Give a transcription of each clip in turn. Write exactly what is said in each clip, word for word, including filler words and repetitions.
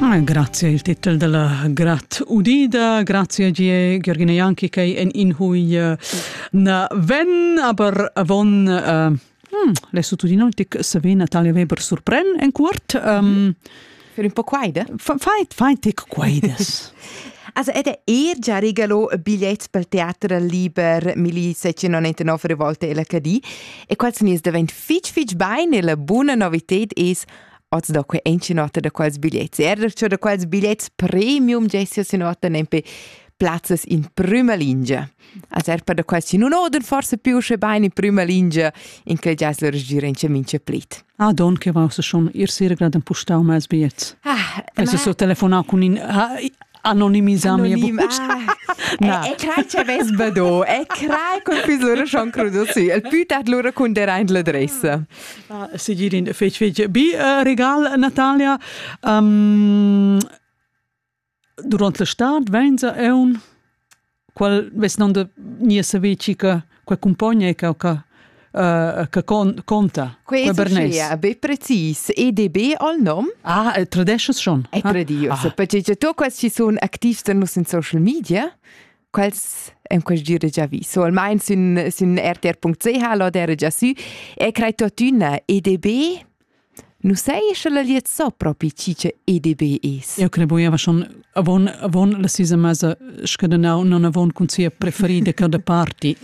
Ah, grazie, il titolo della Grat Udida, grazie a Gie Georgina Janki che in inhui uh, na ven, aber avon uh, hmm, le sottodino tic se ve Natalia Weber surpren en quart. Um, Für un po' quaida? Fai, fai tic quaides. Also, ed è er già regalò biglietti per il Teatro Liber millesettecentonovantanove rivolte e l'H D e quals ne divent fitch fitch bene e la buona novità è Oz da quei encinota da quels biglietti. Erder c'è da quels biglietti premium Jessia si nota nempe plazzas in prima linea. Also er per da quels ci non oden forse più sche bene in prima linea in che già la regira in mince plit. Ah, don che va schon ihr sehr gerade postau mes biglietti. Ah, also so telefonare con in ah, anonimizzami Anonim, ah. No. E, e crai c'è vesbado, e crai con più loro schon crudo sì. Il più dat loro con der rein l'adressa. Ah, si girin fece fece. Bi uh, regal Natalia um, durante l'estate venza è un qual ves non de nie savici che quel compagno che che Uh, che con, conta. Questo è ben preciso. E D B al nom? Ah, tradisces schon. È predioso. Perché tu questi sono attivi in social media, quels è un quel giro già visto. Almeno su r t r punto c h lo era già su. E credo tuna E D B non sei se la liet so proprio cice E D B es. Io credo che schon avon avon la sisa masa scadenau non avon con sia preferita che da party.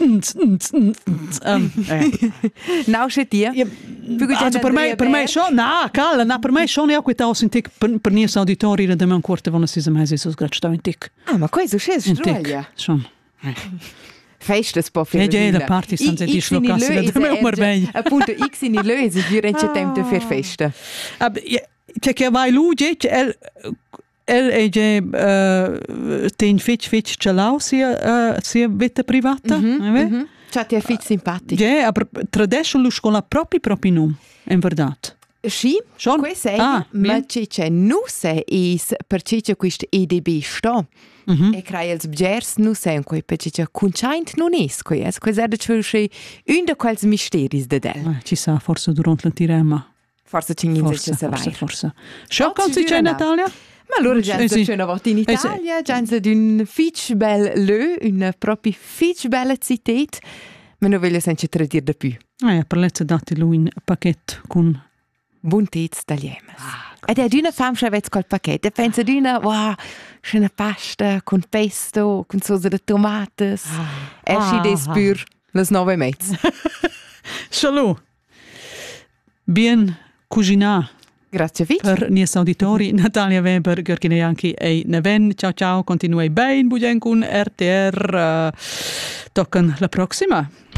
Now c'è tia. Also per me per me schon, na, calla, na per me schon io quitau sintic per per nies auditori da me un quarto von la sisa masa so scratch da intic. Ah, ma questo c'è struglia. Schon. Festas po' per la la party senza di slocassi da me un marveglia. Appunto x in ilöse durante tempo per festa. Ab che che vai lu je el el e je ten fitch fitch ciao sia sia vita privata, eh? C'ha ti fitch simpatico. Je, aber tradition lu scola proprio proprio num, in verdad. Sì, schon. Questo è, ah, ma c'è non se is perché c'è questo E D B sta. Mm-hmm. E crea els bgers non se un quei perché c'è conciaint non es quei. Es quei è c'è un de quels misteris de del. Eh, ci sa forse durante la tirema. Forse c'è in forse, se forse, forse. Sciò cosa c'è Natalia? Ma allora già c'è una volta in Italia, già c'è un fitch bel lö, una propria fitch bella città, ma non voglio sempre tradire da più. Eh, per lezza dati lui un pacchetto con Buntez d'aliemes. Ah, ed è d'una fam c'avets col pacchetto. E pensa d'una, wow, c'è una pasta con pesto, con sosa de tomates. Ah, e ah, si des pur las nove mezz. Salut. Bien cucina. Grazie Vic. Per nies auditori, Natalia Weber, Georgina Janki e Neven. Ciao ciao, continuai ben, bugen con R T R. Uh, toccano la prossima.